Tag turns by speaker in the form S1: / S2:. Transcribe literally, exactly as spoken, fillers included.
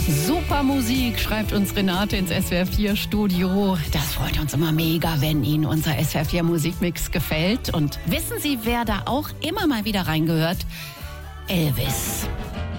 S1: Super Musik, schreibt uns Renate ins S W R vier Studio. Das freut uns immer mega, wenn Ihnen unser S W R vier Musikmix gefällt. Und wissen Sie, wer da auch immer mal wieder reingehört? Elvis.